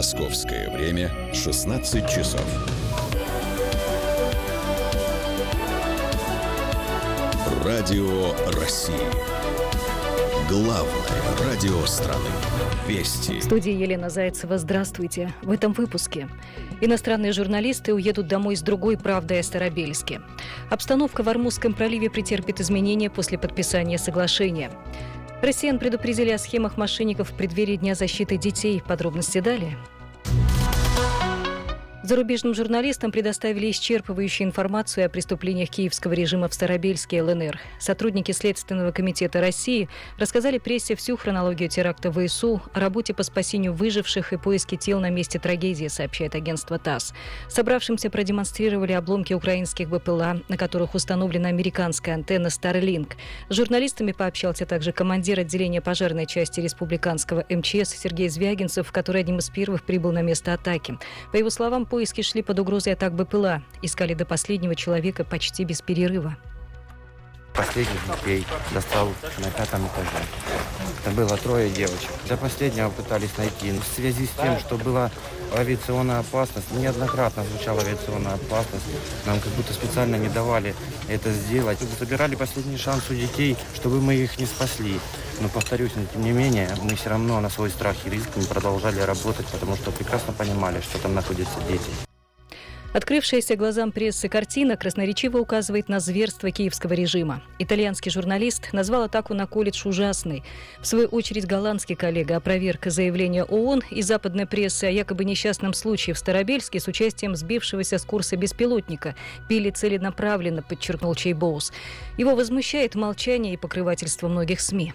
Московское время 16 часов. Радио России. Главное радио страны. Вести. В студии Елена Зайцева. Здравствуйте. В этом выпуске. Иностранные журналисты уедут домой с другой правдой о Старобельске. Обстановка в Ормузском проливе претерпит изменения после подписания соглашения. Россиян предупредили о схемах мошенников в преддверии Дня защиты детей. Подробности далее. Зарубежным журналистам предоставили исчерпывающую информацию о преступлениях киевского режима в Старобельске, ЛНР. Сотрудники Следственного комитета России рассказали прессе всю хронологию теракта в ВСУ, о работе по спасению выживших и поиске тел на месте трагедии, сообщает агентство ТАСС. Собравшимся продемонстрировали обломки украинских БПЛА, на которых установлена американская антенна Starlink. С журналистами пообщался также командир отделения пожарной части республиканского МЧС Сергей Звягинцев, который одним из первых прибыл на место атаки. По его словам, поиски шли под угрозой атак БПЛА. Искали до последнего человека почти без перерыва. Последних детей достал на 5-м этаже. Это было 3 девочек. До последнего пытались найти. В связи с тем, что была авиационная опасность, неоднократно звучала авиационная опасность, нам как будто специально не давали это сделать. Забирали последний шанс у детей, чтобы мы их не спасли. Но, повторюсь, тем не менее, мы все равно на свой страх и риск мы продолжали работать, потому что прекрасно понимали, что там находятся дети. Открывшаяся глазам прессы картина красноречиво указывает на зверство киевского режима. Итальянский журналист назвал атаку на колледж ужасной. В свою очередь, голландский коллега опроверг заявление ООН и западной прессы о якобы несчастном случае в Старобельске с участием сбившегося с курса беспилотника. Били целенаправленно, подчеркнул Чей Боус. Его возмущает молчание и покрывательство многих СМИ.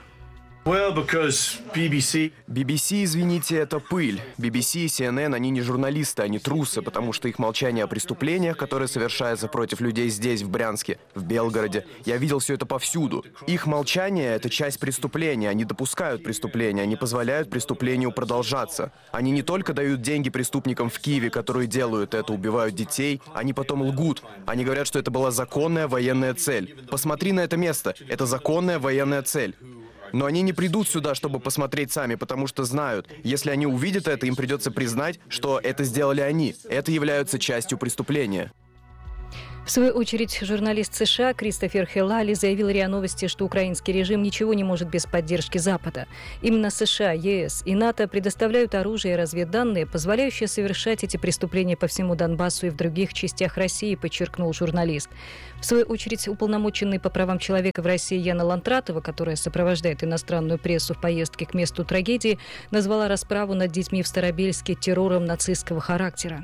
BBC, извините, это пыль. BBC и CNN, они не журналисты, они трусы, потому что их молчание о преступлениях, которые совершаются против людей здесь, в Брянске, в Белгороде. Я видел все это повсюду. Их молчание – это часть преступления. Они допускают преступления, они позволяют преступлению продолжаться. Они не только дают деньги преступникам в Киеве, которые делают это, убивают детей, они потом лгут. Они говорят, что это была законная военная цель. Посмотри на это место. Это законная военная цель. Но они не придут сюда, чтобы посмотреть сами, потому что знают, если они увидят это, им придется признать, что это сделали они. Это является частью преступления. В свою очередь, журналист США Кристофер Хеллали заявил РИА Новости, что украинский режим ничего не может без поддержки Запада. Именно США, ЕС и НАТО предоставляют оружие и разведданные, позволяющие совершать эти преступления по всему Донбассу и в других частях России, подчеркнул журналист. В свою очередь, уполномоченный по правам человека в России Яна Лантратова, которая сопровождает иностранную прессу в поездке к месту трагедии, назвала расправу над детьми в Старобельске террором нацистского характера.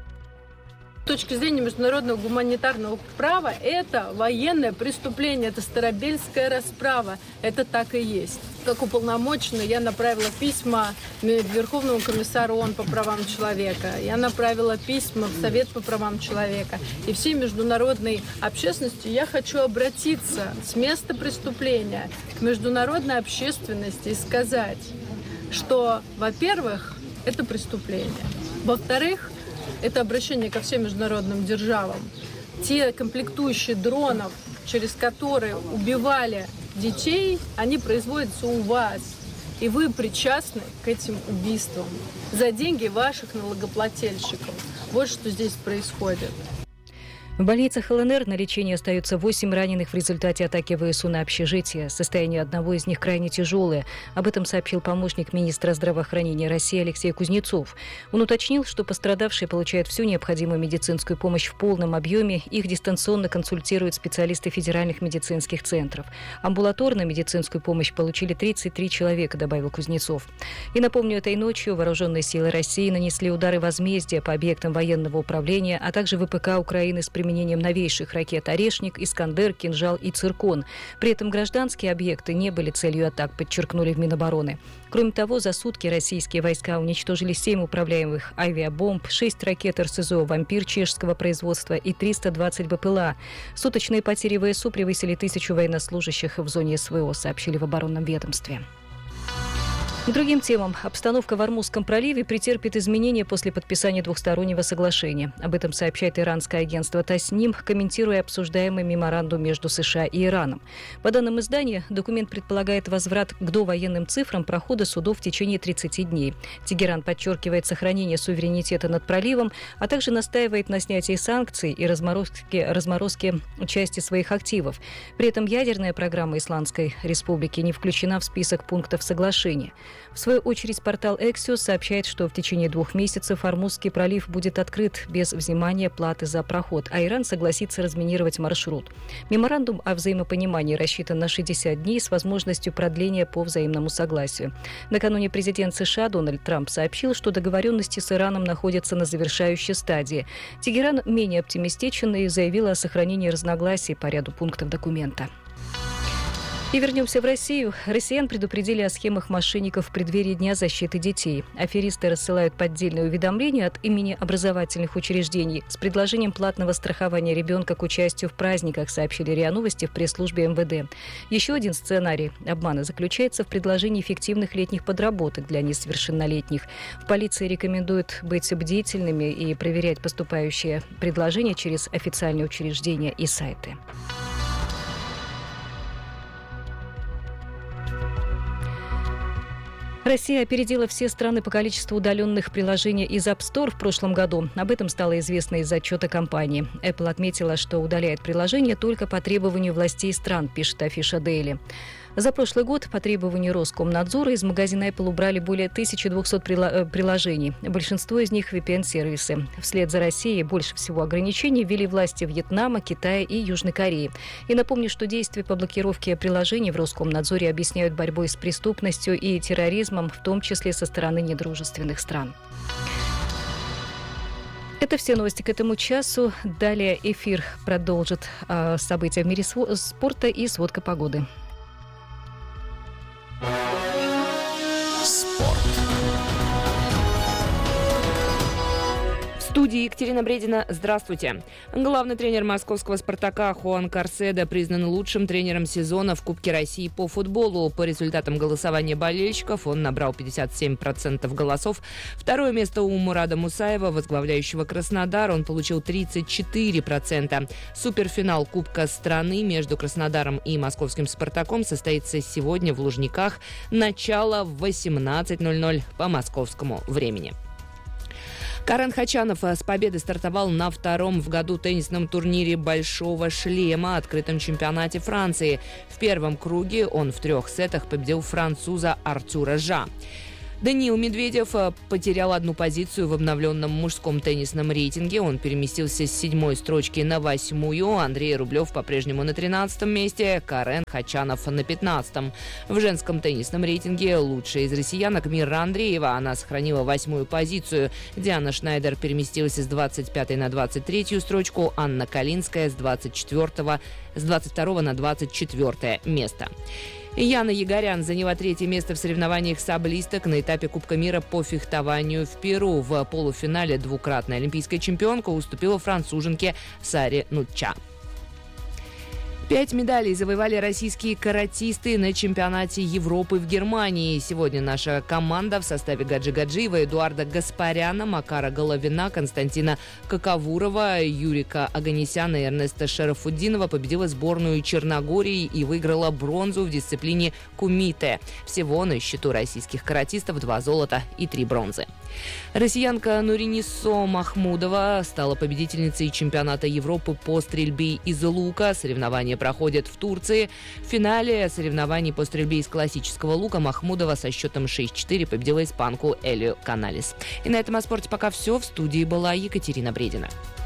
С точки зрения международного гуманитарного права, это военное преступление, это Старобельская расправа. Это так и есть. Как уполномоченный я направила письма Верховному комиссару ООН по правам человека. Я направила письма в Совет по правам человека. И всей международной общественностью я хочу обратиться с места преступления к международной общественности и сказать, что, во-первых, это преступление. Во-вторых, это обращение ко всем международным державам. Те комплектующие дронов, через которые убивали детей, они производятся у вас. И вы причастны к этим убийствам за деньги ваших налогоплательщиков. Вот что здесь происходит. В больницах ЛНР на лечении остаются 8 раненых в результате атаки ВСУ на общежитие. Состояние одного из них крайне тяжелое. Об этом сообщил помощник министра здравоохранения России Алексей Кузнецов. Он уточнил, что пострадавшие получают всю необходимую медицинскую помощь в полном объеме. Их дистанционно консультируют специалисты федеральных медицинских центров. Амбулаторно медицинскую помощь получили 33 человека, добавил Кузнецов. И напомню, этой ночью вооруженные силы России нанесли удары возмездия по объектам военного управления, а также ВПК Украины с применением новейших ракет «Орешник», «Искандер», «Кинжал» и «Циркон». При этом гражданские объекты не были целью атак, подчеркнули в Минобороны. Кроме того, за сутки российские войска уничтожили 7 управляемых авиабомб, 6 ракет РСЗО «Вампир» чешского производства и 320 БПЛА. Суточные потери ВСУ превысили 1000 военнослужащих в зоне СВО, сообщили в оборонном ведомстве. К другим темам. Обстановка в Ормузском проливе претерпит изменения после подписания двухстороннего соглашения. Об этом сообщает иранское агентство Тасним, комментируя обсуждаемый меморандум между США и Ираном. По данным издания, документ предполагает возврат к довоенным цифрам прохода судов в течение 30 дней. Тегеран подчеркивает сохранение суверенитета над проливом, а также настаивает на снятии санкций и разморозке части своих активов. При этом ядерная программа Исламской Республики не включена в список пунктов соглашения. В свою очередь, портал Axios сообщает, что в течение 2 месяцев Ормузский пролив будет открыт без взимания платы за проход, а Иран согласится разминировать маршрут. Меморандум о взаимопонимании рассчитан на 60 дней с возможностью продления по взаимному согласию. Накануне президент США Дональд Трамп сообщил, что договоренности с Ираном находятся на завершающей стадии. Тегеран менее оптимистичен и заявил о сохранении разногласий по ряду пунктов документа. И вернемся в Россию. Россиян предупредили о схемах мошенников в преддверии Дня защиты детей. Аферисты рассылают поддельные уведомления от имени образовательных учреждений с предложением платного страхования ребенка к участию в праздниках, сообщили РИА Новости в пресс-службе МВД. Еще один сценарий обмана заключается в предложении эффективных летних подработок для несовершеннолетних. В полиции рекомендуют быть бдительными и проверять поступающие предложения через официальные учреждения и сайты. Россия опередила все страны по количеству удаленных приложений из App Store в прошлом году. Об этом стало известно из отчета компании. Apple отметила, что удаляет приложения только по требованию властей стран, пишет Афиша Daily. За прошлый год по требованию Роскомнадзора из магазина Apple убрали более 1200 приложений. Большинство из них VPN-сервисы. Вслед за Россией больше всего ограничений ввели власти Вьетнама, Китая и Южной Кореи. И напомню, что действия по блокировке приложений в Роскомнадзоре объясняют борьбой с преступностью и терроризмом, в том числе со стороны недружественных стран. Это все новости к этому часу. Далее эфир продолжит события в мире спорта и сводка погоды. Спорт. В студии Екатерина Бредина. Здравствуйте. Главный тренер московского «Спартака» Хуан Карседо признан лучшим тренером сезона в Кубке России по футболу. По результатам голосования болельщиков он набрал 57% голосов. Второе место у Мурада Мусаева, возглавляющего Краснодар. Он получил 34%. Суперфинал Кубка страны между Краснодаром и московским «Спартаком» состоится сегодня в Лужниках. Начало в 18:00 по московскому времени. Карен Хачанов с победы стартовал на втором в году теннисном турнире «Большого шлема» открытом чемпионате Франции. В первом круге он в 3 сетах победил француза Артюра Жа. Даниил Медведев потерял одну позицию в обновленном мужском теннисном рейтинге. Он переместился с 7-й строчки на 8-ю. Андрей Рублев по-прежнему на 13-м месте, Карен Хачанов на 15-м. В женском теннисном рейтинге лучшая из россиянок Мира Андреева. Она сохранила 8-ю позицию. Диана Шнайдер переместилась с 25-й на 23-ю строчку. Анна Калинская с 22-го на 24-е место. Яна Егорян заняла 3-е место в соревнованиях саблисток на этапе Кубка мира по фехтованию в Перу. В полуфинале двукратная олимпийская чемпионка уступила француженке Саре Нутча. 5 медалей завоевали российские каратисты на чемпионате Европы в Германии. Сегодня наша команда в составе Гаджи Гаджиева, Эдуарда Гаспаряна, Макара Головина, Константина Какавурова, Юрика Оганесяна и Эрнеста Шарафуддинова победила сборную Черногории и выиграла бронзу в дисциплине кумите. Всего на счету российских каратистов 2 золота и 3 бронзы. Россиянка Нуринисо Махмудова стала победительницей чемпионата Европы по стрельбе из лука. Соревнования проходят в Турции. В финале соревнований по стрельбе из классического лука Махмудова со счетом 6-4 победила испанку Элию Каналес. И на этом о спорте пока все. В студии была Екатерина Бредина.